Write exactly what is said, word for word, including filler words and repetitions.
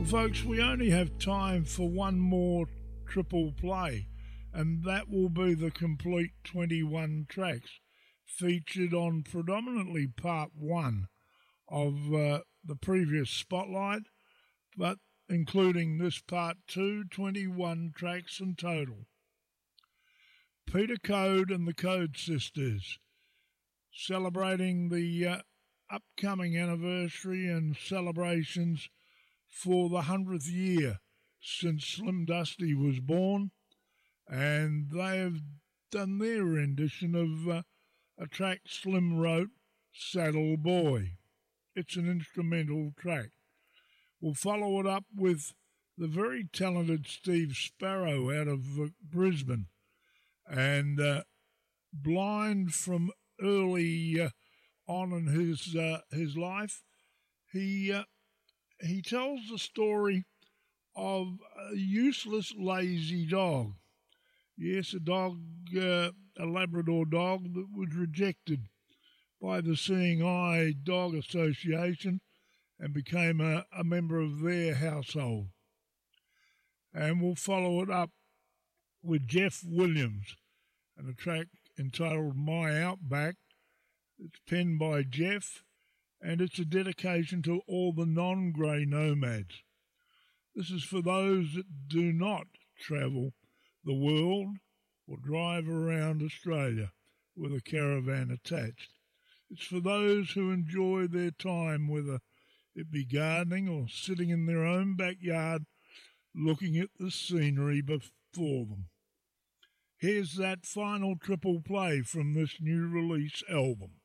Well, folks, we only have time for one more triple play, and that will be the complete twenty-one tracks featured on predominantly part one of uh, the previous Spotlight, but including this part two, twenty-one tracks in total. Peter Code and the Code Sisters, celebrating the uh, upcoming anniversary and celebrations for the hundredth year since Slim Dusty was born, and they have done their rendition of uh, a track Slim wrote, Saddle Boy. It's an instrumental track. We'll follow it up with the very talented Steve Sparrow out of uh, Brisbane, and uh, blind from early uh, on in his uh, his life, he uh, he tells the story of a useless, lazy dog. Yes, a dog, uh, a Labrador dog that was rejected by the Seeing Eye Dog Association and became a, a member of their household. And we'll follow it up with Jeff Williams and a track entitled My Outback. It's penned by Jeff, and it's a dedication to all the non-grey nomads. This is for those that do not travel the world or drive around Australia with a caravan attached. It's for those who enjoy their time, whether it be gardening or sitting in their own backyard looking at the scenery before them. Here's that final triple play from this new release album.